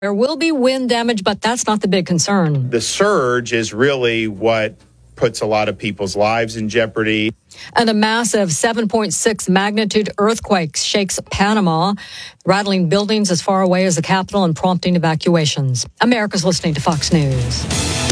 There will be wind damage, but that's not the big concern. The surge is really what puts a lot of people's lives in jeopardy. And a massive 7.6 magnitude earthquake shakes Panama, rattling buildings as far away as the capital and prompting evacuations. America's listening to Fox News.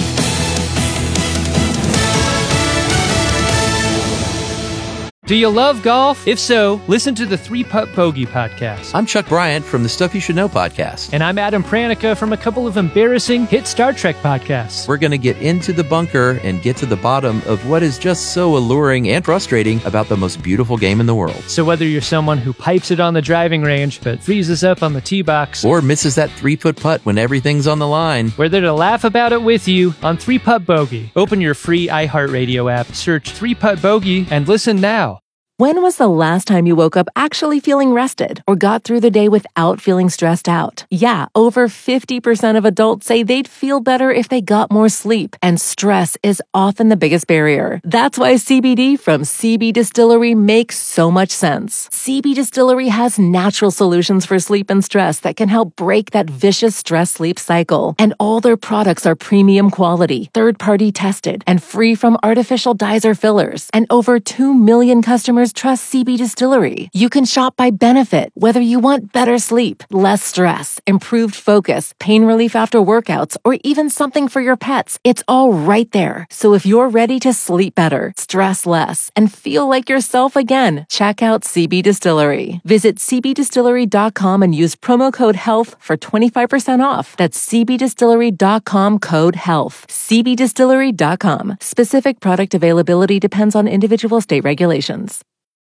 Do you love golf? If so, listen to the Three Putt Bogey podcast. I'm Chuck Bryant from the Stuff You Should Know podcast. And I'm Adam Pranica from a couple of embarrassing hit Star Trek podcasts. We're going to get into the bunker and get to the bottom of what is just so alluring and frustrating about the most beautiful game in the world. So whether you're someone who pipes it on the driving range but freezes up on the tee box, or misses that 3-foot putt when everything's on the line, we're there to laugh about it with you on Three Putt Bogey. Open your free iHeartRadio app, search Three Putt Bogey, and listen now. When was the last time you woke up actually feeling rested or got through the day without feeling stressed out? Yeah, over 50% of adults say they'd feel better if they got more sleep, and stress is often the biggest barrier. That's why CBD from CB Distillery makes so much sense. CB Distillery has natural solutions for sleep and stress that can help break that vicious stress-sleep cycle. And all their products are premium quality, third-party tested, and free from artificial dyes or fillers. And over 2 million customers trust CB Distillery. You can shop by benefit, whether you want better sleep, less stress, improved focus, pain relief after workouts, or even something for your pets. It's all right there. So if you're ready to sleep better, stress less, and feel like yourself again, check out CB Distillery. Visit cbdistillery.com and use promo code HEALTH for 25% off. That's cbdistillery.com code HEALTH. cbdistillery.com. Specific product availability depends on individual state regulations.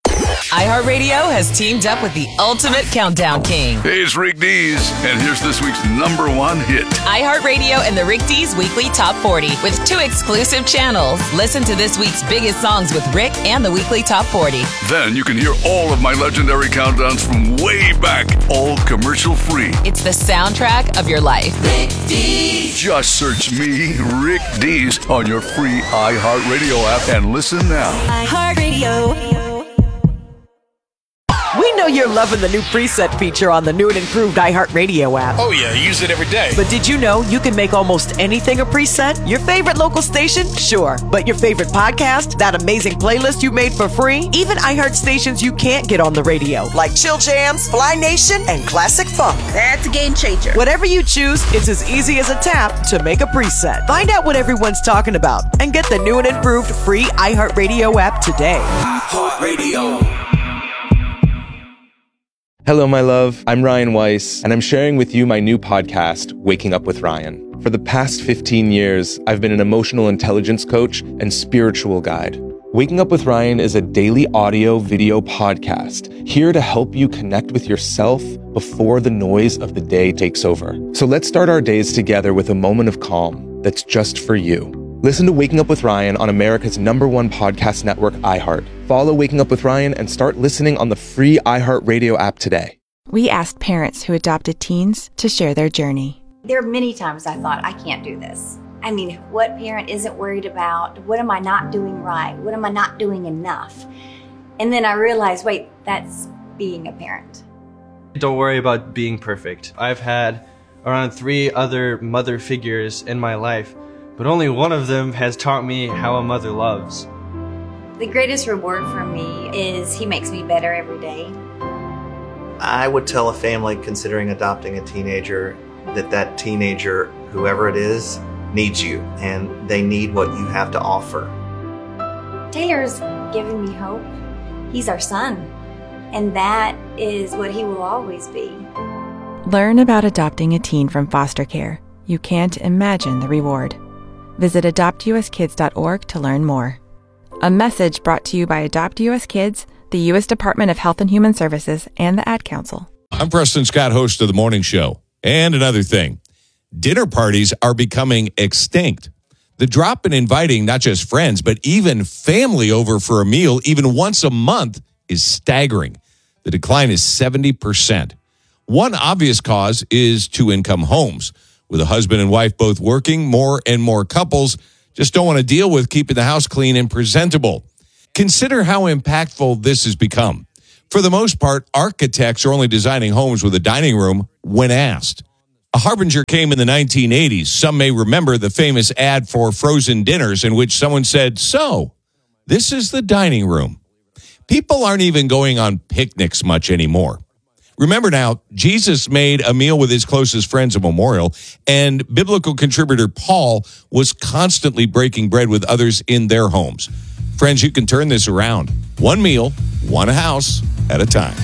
iHeartRadio has teamed up with the ultimate countdown king. Hey, it's Rick Dees, and here's this week's #1 hit. iHeartRadio and the Rick Dees Weekly Top 40 with 2 exclusive channels. Listen to this week's biggest songs with Rick and the Weekly Top 40. Then you can hear all of my legendary countdowns from way back, all commercial free. It's the soundtrack of your life. Rick Dees. Just search me, Rick Dees, on your free iHeartRadio app and listen now. iHeartRadio. We know you're loving the new preset feature on the new and improved iHeartRadio app. Oh yeah, I use it every day. But did you know you can make almost anything a preset? Your favorite local station? Sure. But your favorite podcast? That amazing playlist you made for free? Even iHeart stations you can't get on the radio, like Chill Jams, Fly Nation, and Classic Funk. That's a game changer. Whatever you choose, it's as easy as a tap to make a preset. Find out what everyone's talking about and get the new and improved free iHeartRadio app today. iHeartRadio. Hello, my love. I'm Ryan Weiss, and I'm sharing with you my new podcast, Waking Up with Ryan. For the past 15 years, I've been an emotional intelligence coach and spiritual guide. Waking Up with Ryan is a daily audio video podcast here to help you connect with yourself before the noise of the day takes over. So let's start our days together with a moment of calm that's just for you. Listen to Waking Up with Ryan on America's #1 podcast network, iHeart. Follow Waking Up with Ryan and start listening on the free iHeartRadio app today. We asked parents who adopted teens to share their journey. There are many times I thought, I can't do this. I mean, what parent isn't worried about? What am I not doing right? What am I not doing enough? And then I realized, wait, that's being a parent. Don't worry about being perfect. I've had around 3 other mother figures in my life, but only one of them has taught me how a mother loves. The greatest reward for me is he makes me better every day. I would tell a family considering adopting a teenager that teenager, whoever it is, needs you, and they need what you have to offer. Taylor's giving me hope. He's our son, and that is what he will always be. Learn about adopting a teen from foster care. You can't imagine the reward. Visit adoptuskids.org to learn more. A message brought to you by Adopt US Kids, the U.S. Department of Health and Human Services, and the Ad Council. I'm Preston Scott, host of The Morning Show. And another thing, dinner parties are becoming extinct. The drop in inviting not just friends, but even family over for a meal, even once a month, is staggering. The decline is 70%. One obvious cause is two-income homes. With a husband and wife both working, more and more couples just don't want to deal with keeping the house clean and presentable. Consider how impactful this has become. For the most part, architects are only designing homes with a dining room when asked. A harbinger came in the 1980s. Some may remember the famous ad for frozen dinners in which someone said, "So, this is the dining room." People aren't even going on picnics much anymore. Remember now, Jesus made a meal with his closest friends, a memorial, and biblical contributor Paul was constantly breaking bread with others in their homes. Friends, you can turn this around. One meal, one house at a time.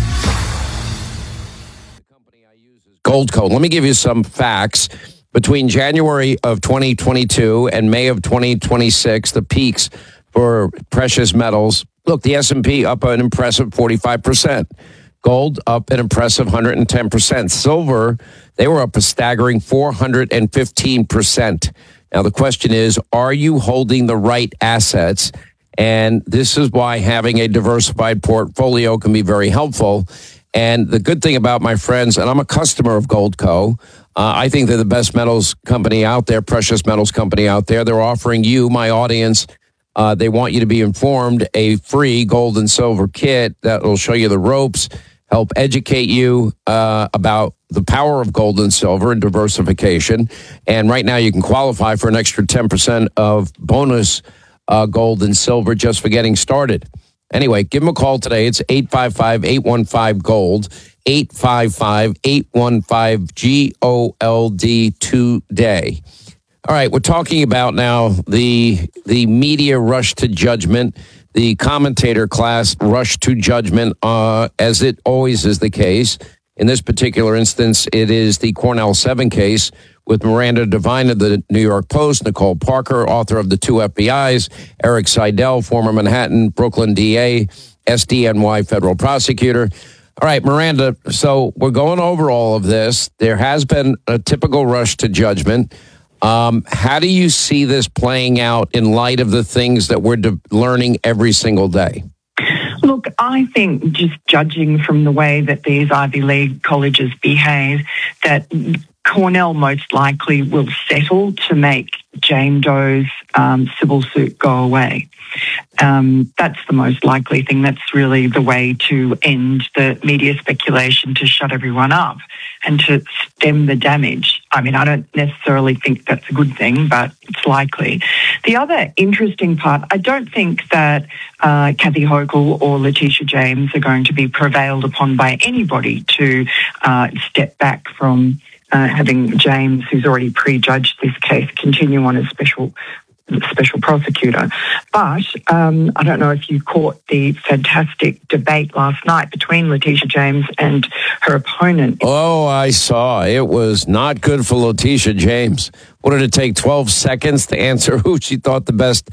Goldco. Let me give you some facts. Between January of 2022 and May of 2026, the peaks for precious metals. Look, the S&P up an impressive 45%. Gold up an impressive 110%. Silver, they were up a staggering 415%. Now, the question is, are you holding the right assets? And this is why having a diversified portfolio can be very helpful. And the good thing about my friends, and I'm a customer of Goldco, I think they're the best metals company out there, precious metals company out there. They're offering you, my audience, they want you to be informed, a free gold and silver kit that will show you the ropes, help educate you about the power of gold and silver and diversification. And right now you can qualify for an extra 10% of bonus gold and silver just for getting started. Anyway, give them a call today. It's 855-815-GOLD, 855-815-GOLD today. All right, we're talking about now the media rush to judgment, the commentator class rush to judgment, as it always is the case. In this particular instance, it is the Cornell 7 case with Miranda Devine of the New York Post, Nicole Parker, author of The Two FBIs, Eric Seidel, former Manhattan, Brooklyn DA, SDNY federal prosecutor. All right, Miranda, so we're going over all of this. There has been a typical rush to judgment. How do you see this playing out in light of the things that we're learning every single day? Look, I think just judging from the way that these Ivy League colleges behave, that Cornell most likely will settle to make Jane Doe's civil suit go away. That's the most likely thing. That's really the way to end the media speculation, to shut everyone up and to stem the damage. I mean, I don't necessarily think that's a good thing, but it's likely. The other interesting part, I don't think that Kathy Hochul or Letitia James are going to be prevailed upon by anybody to step back from having James, who's already prejudged this case, continue on as special prosecutor. But I don't know if you caught the fantastic debate last night between Letitia James and her opponent. Oh, I saw. It was not good for Letitia James. What did it take, 12 seconds to answer who she thought the best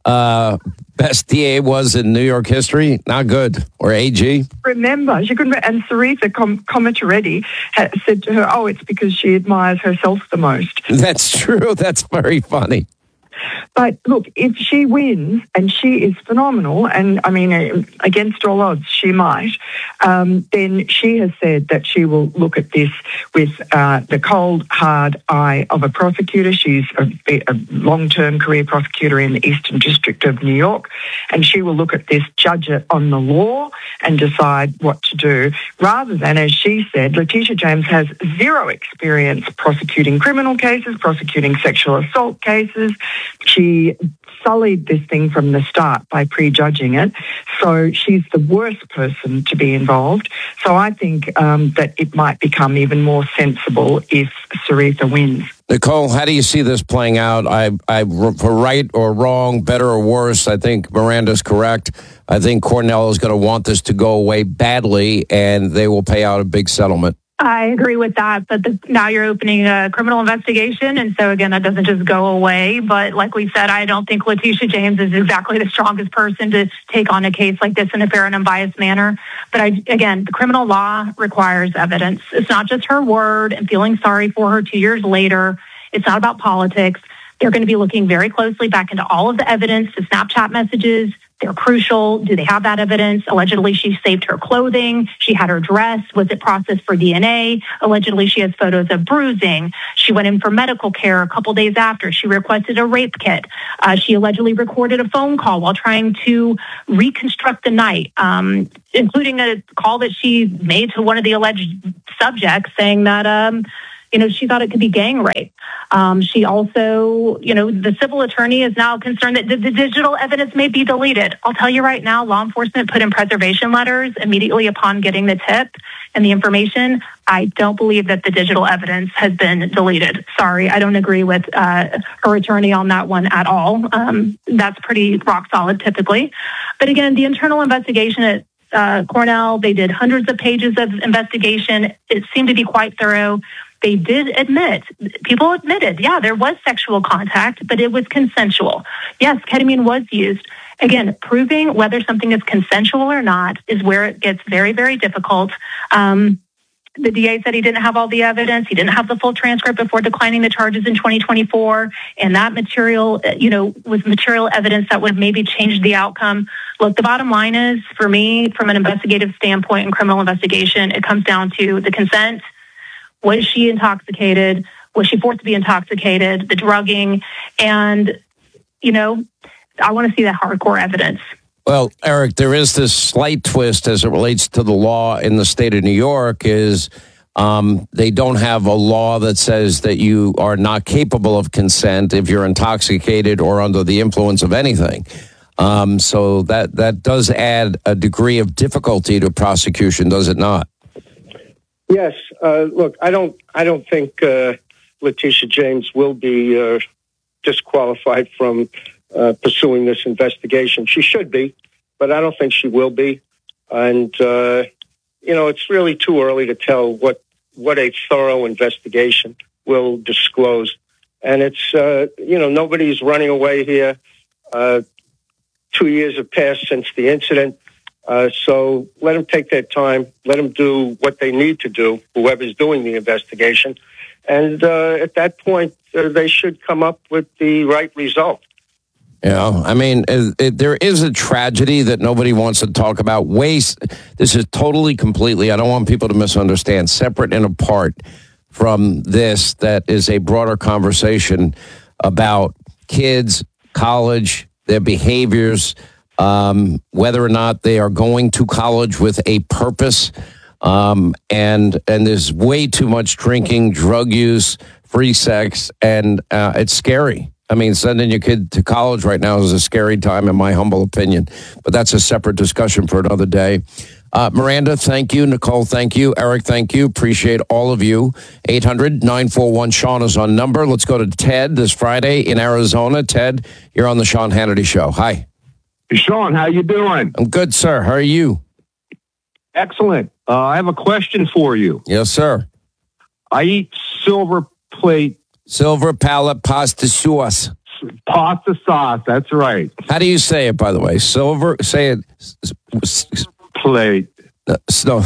DA was in New York history? Not good. Or AG? Remember, she couldn't. And Sarita Comitareddy said to her, "Oh, it's because she admires herself the most." That's true. That's very funny. But look, if she wins, and she is phenomenal, and I mean, against all odds, she might, then she has said that she will look at this with the cold, hard eye of a prosecutor. She's a long-term career prosecutor in the Eastern District of New York, and she will look at this, judge it on the law, and decide what to do, rather than, as she said, Letitia James has zero experience prosecuting criminal cases, prosecuting sexual assault cases. She sullied this thing from the start by prejudging it. So she's the worst person to be involved. So I think that it might become even more sensible if Sarita wins. Nicole, how do you see this playing out? For right or wrong, better or worse, I think Miranda's correct. I think Cornell is going to want this to go away badly, and they will pay out a big settlement. I agree with that, but now you're opening a criminal investigation, and so again, that doesn't just go away. But like we said, I don't think Letitia James is exactly the strongest person to take on a case like this in a fair and unbiased manner. But again, the criminal law requires evidence. It's not just her word and feeling sorry for her 2 years later. It's not about politics. They're going to be looking very closely back into all of the evidence, the Snapchat messages. They're crucial. Do they have that evidence? Allegedly, she saved her clothing. She had her dress. Was it processed for DNA? Allegedly, she has photos of bruising. She went in for medical care a couple days after. She requested a rape kit. She allegedly recorded a phone call while trying to reconstruct the night, including a call that she made to one of the alleged subjects saying that, she thought it could be gang rape. She also, the civil attorney is now concerned that the digital evidence may be deleted. I'll tell you right now, law enforcement put in preservation letters immediately upon getting the tip and the information. I don't believe that the digital evidence has been deleted. Sorry, I don't agree with her attorney on that one at all. That's pretty rock solid typically. But again, the internal investigation at Cornell, they did hundreds of pages of investigation. It seemed to be quite thorough. They did people admitted, yeah, there was sexual contact, but it was consensual. Yes, ketamine was used. Again, proving whether something is consensual or not is where it gets very, very difficult. The DA said he didn't have all the evidence. He didn't have the full transcript before declining the charges in 2024. And that material, was material evidence that would maybe change the outcome. Look, the bottom line is, for me, from an investigative standpoint in criminal investigation, it comes down to the consent. Was she intoxicated? Was she forced to be intoxicated? The drugging? And, I want to see that hardcore evidence. Well, Eric, there is this slight twist as it relates to the law in the state of New York is they don't have a law that says that you are not capable of consent if you're intoxicated or under the influence of anything. So that does add a degree of difficulty to prosecution, does it not? Yes. Look, I don't think Letitia James will be disqualified from pursuing this investigation. She should be, but I don't think she will be. And, it's really too early to tell what a thorough investigation will disclose. And it's, nobody's running away here. 2 years have passed since the incident. So let them take their time. Let them do what they need to do, whoever's doing the investigation. And at that point, they should come up with the right result. I mean, there is a tragedy that nobody wants to talk about. This is totally, completely, I don't want people to misunderstand, separate and apart from this, that is a broader conversation about kids, college, their behaviors, whether or not they are going to college with a purpose. And there's way too much drinking, drug use, free sex, and it's scary. I mean, sending your kid to college right now is a scary time, in my humble opinion. But that's a separate discussion for another day. Miranda, thank you. Nicole, thank you. Eric, thank you. Appreciate all of you. 800-941-SEAN is on number. Let's go to Ted this Friday in Arizona. Ted, you're on the Sean Hannity Show. Hi. Sean, how you doing? I'm good, sir. How are you? Excellent. I have a question for you. Yes, sir. I eat silver palate pasta sauce. Pasta sauce, that's right. How do you say it, by the way? Say it. Plate. No.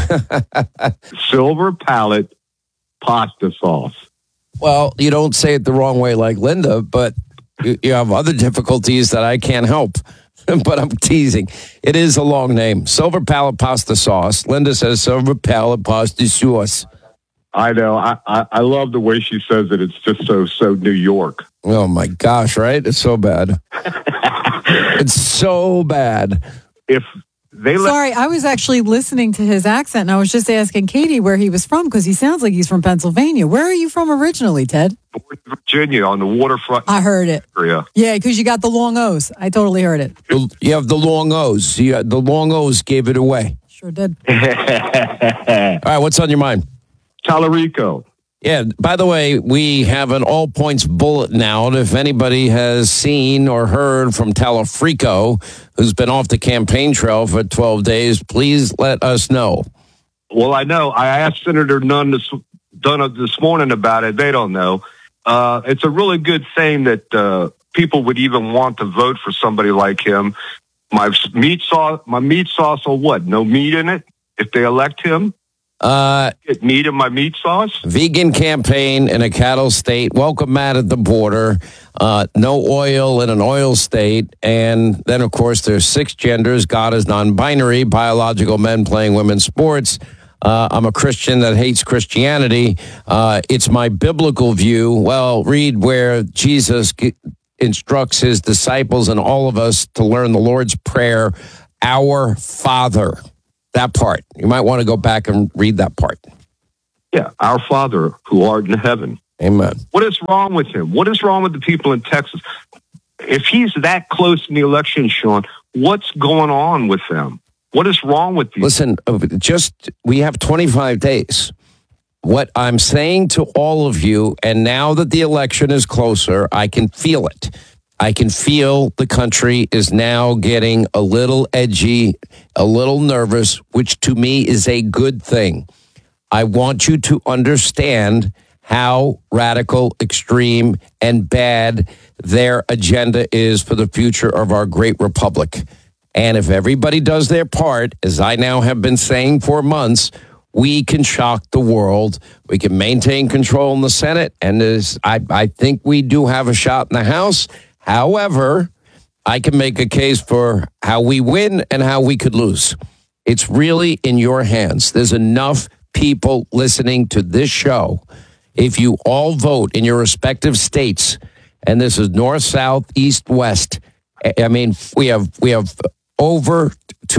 Silver palate pasta sauce. Well, you don't say it the wrong way like Linda, but you have other difficulties that I can't help. But I'm teasing. It is a long name. Silver palate pasta sauce. Linda says silver palate pasta sauce. I know. I love the way she says it. It's just so New York. Oh, my gosh, right? It's so bad. It's so bad. Sorry, I was actually listening to his accent, and I was just asking Katie where he was from, because he sounds like he's from Pennsylvania. Where are you from originally, Ted? Virginia, on the waterfront. I heard it. Area. Yeah, because you got the long O's. I totally heard it. You have the long O's. The long O's gave it away. Sure did. All right, what's on your mind? Talarico. Yeah, by the way, we have an all points bulletin out. If anybody has seen or heard from Talarico, who's been off the campaign trail for 12 days, please let us know. Well, I know. I asked Senator Dunn this morning about it. They don't know. It's a really good thing that people would even want to vote for somebody like him. My meat sauce will what? No meat in it if they elect him? Get meat in my meat sauce? Vegan campaign in a cattle state. Welcome Matt at the border. No oil in an oil state. And then, of course, there's 6 genders. God is non-binary. Biological men playing women's sports. I'm a Christian that hates Christianity. It's my biblical view. Well, read where Jesus instructs his disciples and all of us to learn the Lord's Prayer, Our Father. That part. You might want to go back and read that part. Yeah, our Father who art in heaven. Amen. What is wrong with him? What is wrong with the people in Texas? If he's that close in the election, Sean, what's going on with them? What is wrong with these? Listen, we have 25 days. What I'm saying to all of you, and now that the election is closer, I can feel it. I can feel the country is now getting a little edgy, a little nervous, which to me is a good thing. I want you to understand how radical, extreme, and bad their agenda is for the future of our great republic. And if everybody does their part, as I now have been saying for months, we can shock the world. We can maintain control in the Senate. And I think we do have a shot in the House. However, I can make a case for how we win and how we could lose. It's really in your hands. There's enough people listening to this show. If you all vote in your respective states, and this is north, south, east, west, I mean, we have over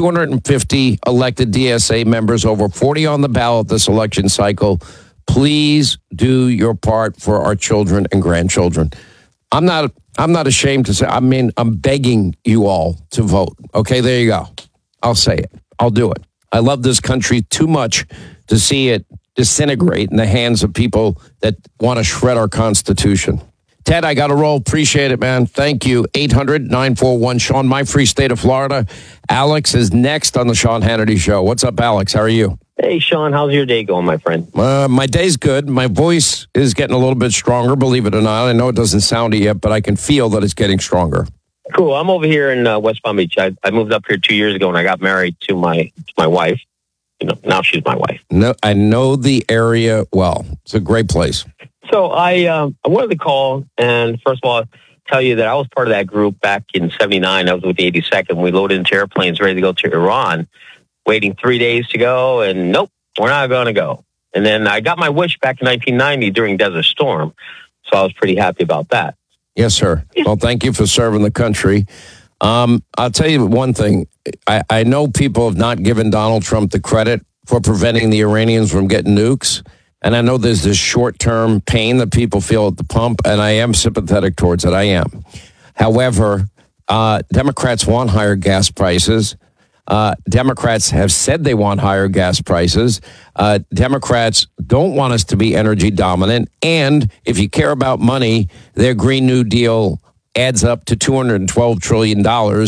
250 elected DSA members, over 40 on the ballot this election cycle. Please do your part for our children and grandchildren. I'm not ashamed to say, I'm begging you all to vote. Okay, there you go. I'll say it. I'll do it. I love this country too much to see it disintegrate in the hands of people that want to shred our Constitution. Ted, I got to roll. Appreciate it, man. Thank you. 800-941-SEAN, my free state of Florida. Alex is next on the Sean Hannity Show. What's up, Alex? How are you? Hey, Sean. How's your day going, my friend? My day's good. My voice is getting a little bit stronger, believe it or not. I know it doesn't sound it yet, but I can feel that it's getting stronger. Cool. I'm over here in West Palm Beach. I moved up here 2 years ago, and I got married to my wife. You know, now she's my wife. No, I know the area well. It's a great place. So I wanted to call and first of all tell you that I was part of that group back in '79. I was with the 82nd. We loaded into airplanes ready to go to Iran, waiting 3 days to go, and nope, we're not going to go. And then I got my wish back in 1990 during Desert Storm, so I was pretty happy about that. Yes, sir. Well, thank you for serving the country. I'll tell you one thing. I know people have not given Donald Trump the credit for preventing the Iranians from getting nukes. And I know there's this short-term pain that people feel at the pump, and I am sympathetic towards it. I am. However, Democrats want higher gas prices. Democrats have said they want higher gas prices. Democrats don't want us to be energy dominant. And if you care about money, their Green New Deal adds up to $212 trillion,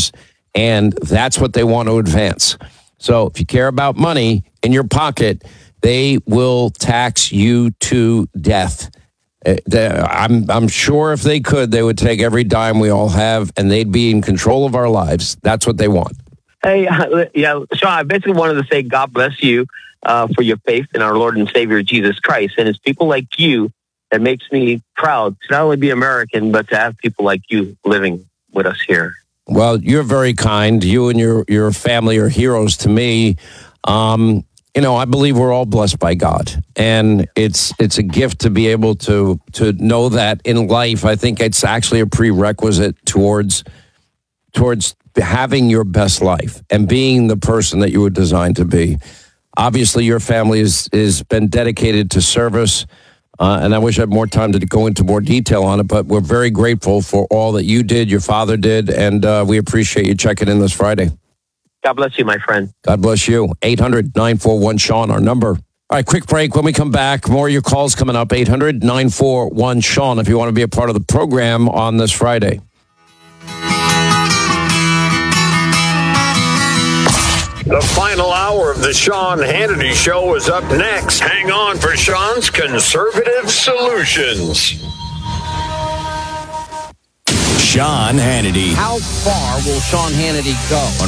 and that's what they want to advance. So if you care about money in your pocket, they will tax you to death. I'm sure if they could, they would take every dime we all have, and they'd be in control of our lives. That's what they want. Hey, yeah, Sean, I basically wanted to say God bless you for your faith in our Lord and Savior, Jesus Christ. And it's people like you that makes me proud to not only be American, but to have people like you living with us here. Well, you're very kind. You and your family are heroes to me. You know, I believe we're all blessed by God, and it's a gift to be able to know that in life. I think it's actually a prerequisite towards having your best life and being the person that you were designed to be. Obviously, your family is been dedicated to service, and I wish I had more time to go into more detail on it, but we're very grateful for all that you did, your father did, and we appreciate you checking in this Friday. God bless you, my friend. God bless you. 800-941-SEAN, our number. All right, quick break. When we come back, more of your calls coming up. 800-941-SEAN if you want to be a part of the program on this Friday. The final hour of the Sean Hannity Show is up next. Hang on for Sean's Conservative Solutions. Sean Hannity. How far will Sean Hannity go? On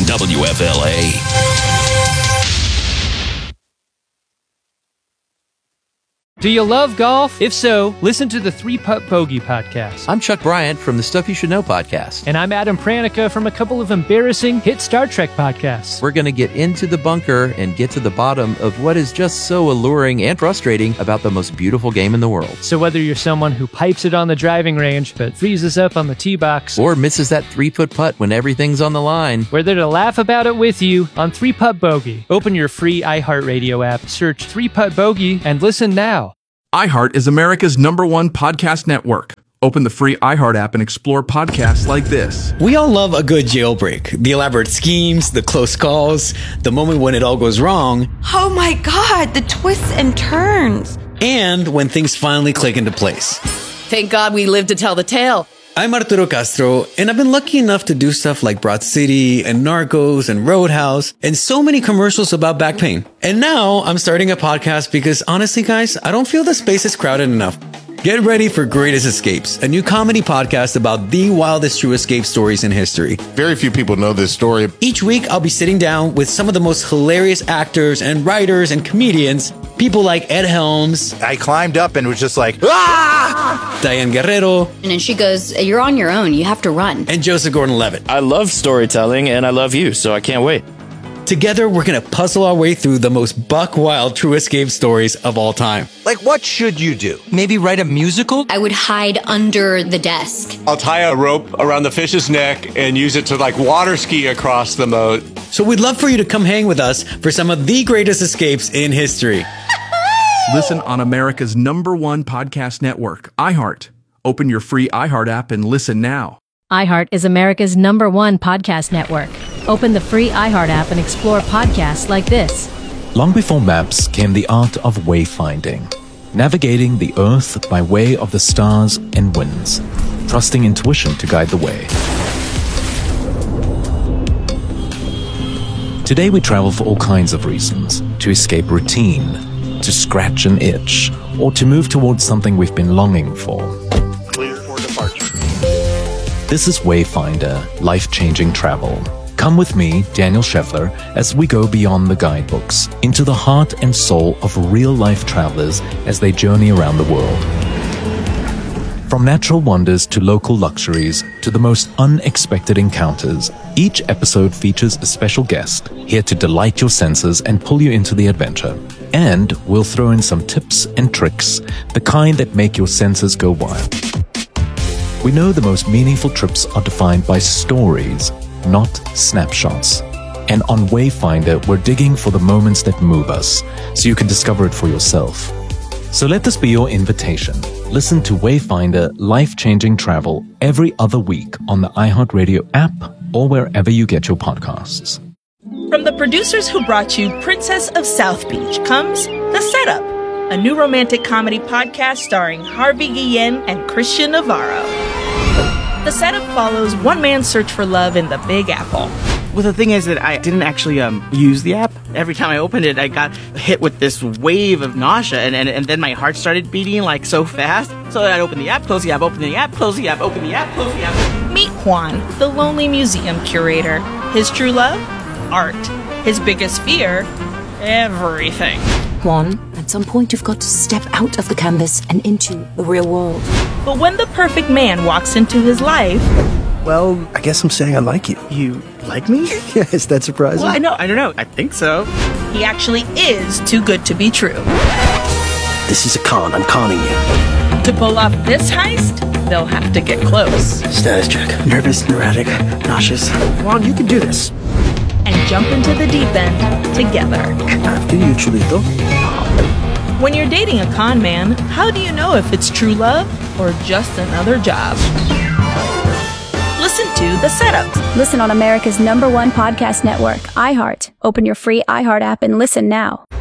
WFLA. Do you love golf? If so, listen to the 3-Putt Bogey podcast. I'm Chuck Bryant from the Stuff You Should Know podcast. And I'm Adam Pranica from a couple of embarrassing hit Star Trek podcasts. We're going to get into the bunker and get to the bottom of what is just so alluring and frustrating about the most beautiful game in the world. So whether you're someone who pipes it on the driving range but freezes up on the tee box, or misses that 3-foot putt when everything's on the line, we're there to laugh about it with you on 3-Putt Bogey. Open your free iHeartRadio app, search 3-Putt Bogey, and listen now. iHeart is America's #1 podcast network. Open the free iHeart app and explore podcasts like this. We all love a good jailbreak. The elaborate schemes, the close calls, the moment when it all goes wrong. Oh my God, the twists and turns. And when things finally click into place. Thank God we lived to tell the tale. I'm Arturo Castro, and I've been lucky enough to do stuff like Broad City and Narcos and Roadhouse and so many commercials about back pain. And now I'm starting a podcast because honestly, guys, I don't feel the space is crowded enough. Get ready for Greatest Escapes, a new comedy podcast about the wildest true escape stories in history. Very few people know this story. Each week, I'll be sitting down with some of the most hilarious actors and writers and comedians. People like Ed Helms. I climbed up and was just like, ah! Diane Guerrero. And then she goes, you're on your own. You have to run. And Joseph Gordon-Levitt. I love storytelling and I love you, so I can't wait. Together, we're going to puzzle our way through the most buck-wild true escape stories of all time. Like, what should you do? Maybe write a musical? I would hide under the desk. I'll tie a rope around the fish's neck and use it to, like, water ski across the moat. So we'd love for you to come hang with us for some of the greatest escapes in history. Listen on America's #1 podcast network, iHeart. Open your free iHeart app and listen now. iHeart is America's #1 podcast network. Open the free iHeart app and explore podcasts like this. Long before maps came the art of wayfinding, navigating the earth by way of the stars and winds, trusting intuition to guide the way. Today we travel for all kinds of reasons: to escape routine, to scratch an itch, or to move towards something we've been longing for. Clear for departure. This is Wayfinder, life-changing travel. Come with me, Daniel Scheffler, as we go beyond the guidebooks, into the heart and soul of real-life travelers as they journey around the world. From natural wonders to local luxuries to the most unexpected encounters, each episode features a special guest here to delight your senses and pull you into the adventure. And we'll throw in some tips and tricks, the kind that make your senses go wild. We know the most meaningful trips are defined by stories, not snapshots. And on Wayfinder, we're digging for the moments that move us, so you can discover it for yourself. So let this be your invitation. Listen to Wayfinder Life-Changing Travel every other week on the iHeartRadio app or wherever you get your podcasts. From the producers who brought you Princess of South Beach comes The Setup, a new romantic comedy podcast starring Harvey Guillen and Christian Navarro. The Setup follows one man's search for love in the Big Apple. Well, the thing is that I didn't actually use the app. Every time I opened it, I got hit with this wave of nausea, and then my heart started beating like so fast. So I'd open the app, close the app, open the app, close the app, open the app, close the app. Meet Juan, the lonely museum curator. His true love? Art. His biggest fear? Everything. Juan, at some point you've got to step out of the canvas and into the real world. But when the perfect man walks into his life... Well, I guess I'm saying I like you. You like me? Yeah, is that surprising? Well, I don't know. I think so. He actually is too good to be true. This is a con. I'm conning you. To pull off this heist, they'll have to get close. Status check. Nervous, neurotic, nauseous. Juan, you can do this. And jump into the deep end together. After you, Chulito. When you're dating a con man, how do you know if it's true love or just another job? Listen to The Setup. Listen on America's #1 podcast network, iHeart. Open your free iHeart app and listen now.